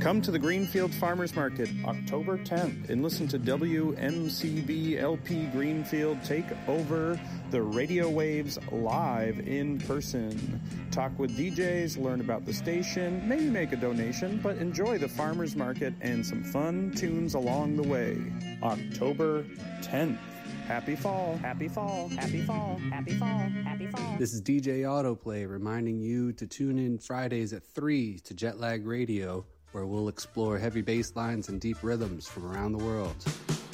Come to the Greenfield Farmers Market October 10th and listen to WMCB LP Greenfield take over the radio waves live in person. Talk with DJs, learn about the station, maybe make a donation, but enjoy the farmers market and some fun tunes along the way. October 10th. Happy fall. Happy fall. Happy fall. Happy fall. Happy fall. This is DJ Autoplay reminding you to tune in Fridays at 3 to Jetlag Radio, where we'll explore heavy bass lines and deep rhythms from around the world.